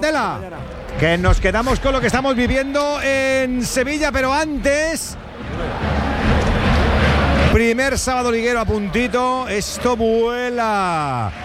Adela, que nos quedamos con lo que estamos viviendo en Sevilla, pero antes, primer sábado liguero a puntito, esto vuela.